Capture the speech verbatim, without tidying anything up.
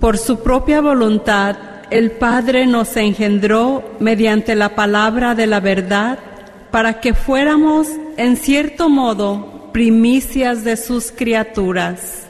Por su propia voluntad, el Padre nos engendró mediante la palabra de la verdad, para que fuéramos, en cierto modo, primicias de sus criaturas.